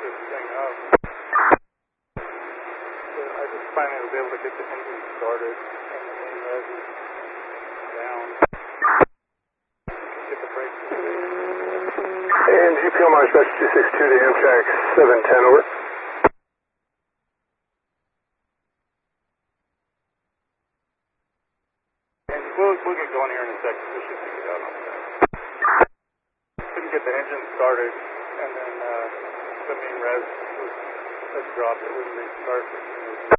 this thing up. So I just finally was able to get the engine started, and the main res is down. Get the brakes in place. And GPL Mars Best 262 to Amtrak 710, over. And we'll get going here in a second. We should figure it out on that. Couldn't get the engine started, and then the main res was dropped. It wouldn't restart for some reason.